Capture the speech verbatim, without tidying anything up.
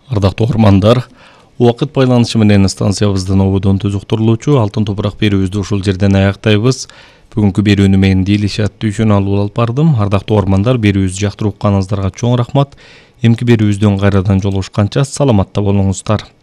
Ардактуу угармандар, убакыт байланышы менен станциябыздын ободон түзүктүрүлүүчү алтын топурак берүүбүздү ушул жерден аяктайбыз. Бүгүнкү берүүнү мен Дилишат Дүйшөн алып алып бардым. Ардактуу угармандар, берүүбүздү жактырып укканыңыздарга чоң рахмат. Эмки берүүбүздөн кайрадан жолугушканча саламатта болуңуздар.